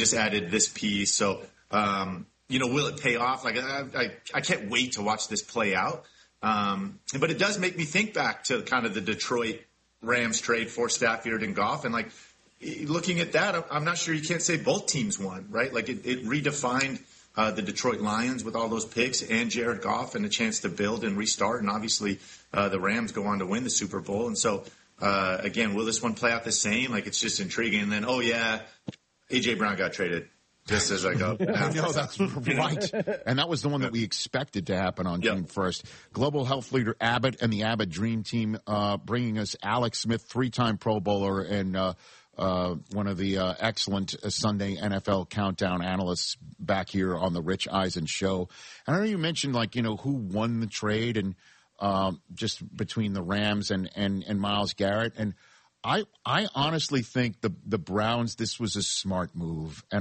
just added this piece. So, will it pay off? Like, I can't wait to watch this play out. But it does make me think back to kind of the Detroit Rams trade for Stafford and Goff. And, like, looking at that, I'm not sure you can't say both teams won, right? Like, it redefined the Detroit Lions with all those picks and Jared Goff and a chance to build and restart. And obviously the Rams go on to win the Super Bowl. And so, again, will this one play out the same? Like, it's just intriguing. And then, A.J. Brown got traded just as I go. No, that's right. And that was the one that we expected to happen on June 1st. Global health leader Abbott and the Abbott Dream Team bringing us Alex Smith, 3-time Pro Bowler and one of the excellent Sunday NFL Countdown analysts back here on the Rich Eisen Show. And I know you mentioned, who won the trade and just between the Rams and Myles Garrett. And I honestly think the Browns, this was a smart move. And